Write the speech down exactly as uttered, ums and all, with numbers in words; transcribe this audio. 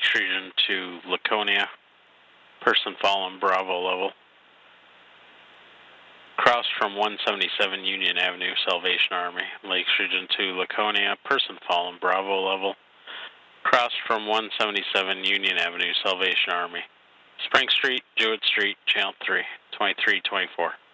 Region to Laconia. Person fallen, Bravo level. Cross from one seventy-seven Union Avenue, Salvation Army. Lakes Region to Laconia. Person fallen, Bravo level. Cross from one seventy-seven Union Avenue, Salvation Army. Spring Street, Jewett Street, Channel three, twenty-three twenty-four.